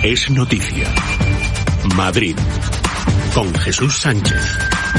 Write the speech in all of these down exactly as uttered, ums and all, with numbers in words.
Es noticia. Madrid, con Jesús Sánchez.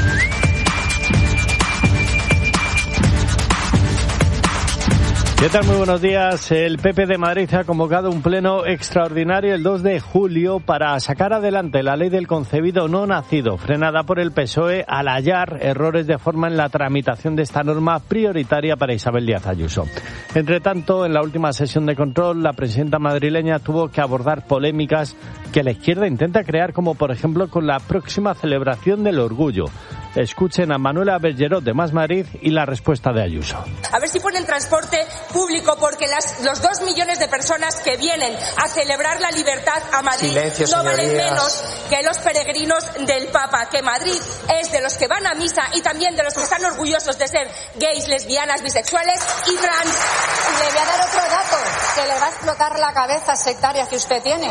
¿Qué tal? Muy buenos días. El P P de Madrid ha convocado un pleno extraordinario el dos de julio para sacar adelante la ley del concebido no nacido, frenada por el P S O E al hallar errores de forma en la tramitación de esta norma prioritaria para Isabel Díaz Ayuso. Entre tanto, en la última sesión de control, la presidenta madrileña tuvo que abordar polémicas que la izquierda intenta crear, como por ejemplo con la próxima celebración del orgullo. Escuchen a Manuela Bergerot de Más Madrid y la respuesta de Ayuso. A ver si ponen transporte público, porque las, los dos millones de personas que vienen a celebrar la libertad a Madrid Silencio, no valen menos que los peregrinos del Papa, que Madrid es de los que van a misa y también de los que están orgullosos de ser gays, lesbianas, bisexuales y trans. Le voy a dar otro dato que le va a explotar la cabeza sectaria que usted tiene.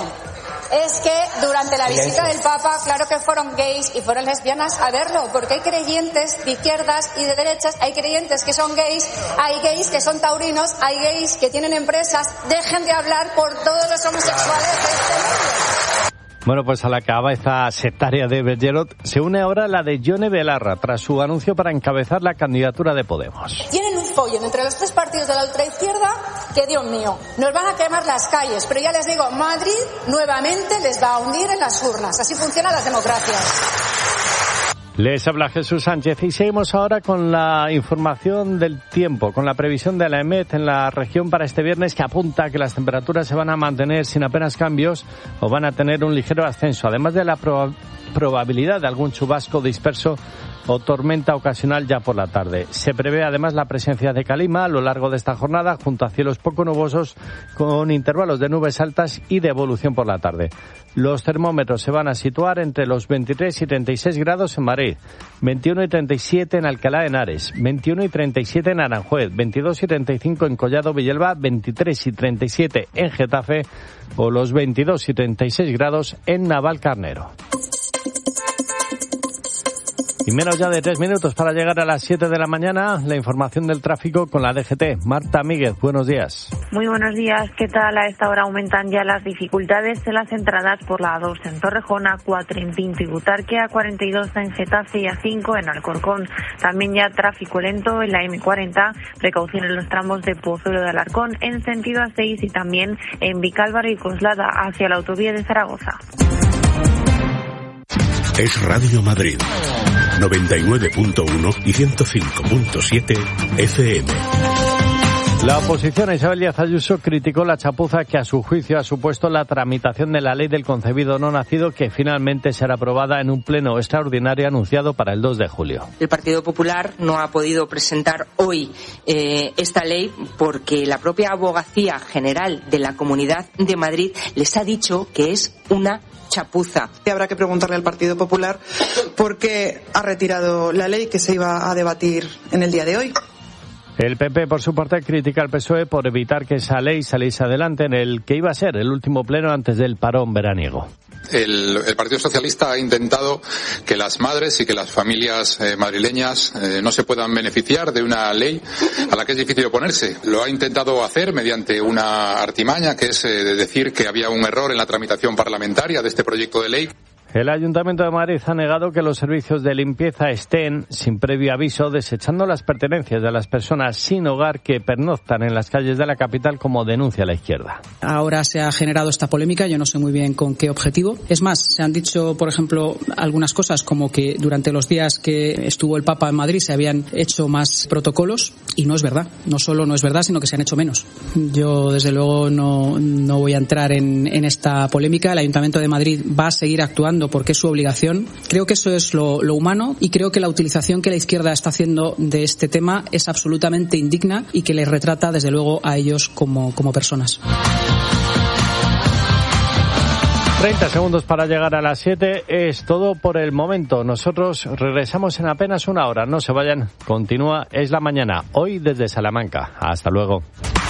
Es que durante la visita del Papa, claro que fueron gays y fueron lesbianas a verlo, porque hay creyentes de izquierdas y de derechas, hay creyentes que son gays, hay gays que son taurinos, hay gays que tienen empresas. Dejen de hablar por todos los homosexuales de este mundo. Bueno, pues a la cabeza sectaria de Bergerot se une ahora la de Yone Belarra, tras su anuncio para encabezar la candidatura de Podemos. Tienen un follón entre los tres partidos de la ultraizquierda que, Dios mío, nos van a quemar las calles, pero ya les digo, Madrid nuevamente les va a hundir en las urnas. Así funcionan las democracias. Les habla Jesús Sánchez y seguimos ahora con la información del tiempo, con la previsión de la EMET en la región para este viernes, que apunta a que las temperaturas se van a mantener sin apenas cambios o van a tener un ligero ascenso, además de la prob- probabilidad de algún chubasco disperso o tormenta ocasional ya por la tarde. Se prevé además la presencia de calima a lo largo de esta jornada, junto a cielos poco nubosos con intervalos de nubes altas y de evolución por la tarde. Los termómetros se van a situar entre los veintitrés y treinta y seis grados en Madrid, veintiuno y treinta y siete en Alcalá de Henares, veintiuno y treinta y siete en Aranjuez, veintidós y treinta y cinco en Collado Villalba, veintitrés y treinta y siete en Getafe o los veintidós y treinta y seis grados en Navalcarnero. Y menos ya de tres minutos para llegar a las siete de la mañana, la información del tráfico con la D G T. Marta Míguez, buenos días. Muy buenos días. ¿Qué tal? A esta hora aumentan ya las dificultades en las entradas por la A dos en Torrejón, A cuatro en Pinto y Butarque, A cuarenta y dos en Getafe y A cinco en Alcorcón. También ya tráfico lento en la eme cuarenta, precaución en los tramos de Pozuelo de Alarcón en sentido A seis y también en Vicálvaro y Coslada hacia la autovía de Zaragoza. Es Radio Madrid, noventa y nueve punto uno y ciento cinco punto siete F M. La oposición a Isabel Díaz Ayuso criticó la chapuza que a su juicio ha supuesto la tramitación de la ley del concebido no nacido, que finalmente será aprobada en un pleno extraordinario anunciado para el dos de julio. El Partido Popular no ha podido presentar hoy eh, esta ley porque la propia Abogacía General de la Comunidad de Madrid les ha dicho que es una chapuza. Habrá que preguntarle al Partido Popular por qué ha retirado la ley que se iba a debatir en el día de hoy. El P P, por su parte, critica al P S O E por evitar que esa ley saliese adelante en el que iba a ser el último pleno antes del parón veraniego. El, el Partido Socialista ha intentado que las madres y que las familias eh, madrileñas eh, no se puedan beneficiar de una ley a la que es difícil oponerse. Lo ha intentado hacer mediante una artimaña, que es eh, de decir que había un error en la tramitación parlamentaria de este proyecto de ley. El Ayuntamiento de Madrid ha negado que los servicios de limpieza estén, sin previo aviso, desechando las pertenencias de las personas sin hogar que pernoctan en las calles de la capital, como denuncia la izquierda. Ahora se ha generado esta polémica, yo no sé muy bien con qué objetivo. Es más, se han dicho, por ejemplo, algunas cosas como que durante los días que estuvo el Papa en Madrid se habían hecho más protocolos, y no es verdad. No solo no es verdad, sino que se han hecho menos. Yo, desde luego, no, no voy a entrar en, en esta polémica. El Ayuntamiento de Madrid va a seguir actuando porque es su obligación. Creo que eso es lo, lo humano, y creo que la utilización que la izquierda está haciendo de este tema es absolutamente indigna y que les retrata, desde luego, a ellos como, como personas. treinta segundos para llegar a las siete. Es todo por el momento. Nosotros regresamos en apenas una hora. No se vayan. Continúa Es la Mañana. Hoy desde Salamanca. Hasta luego.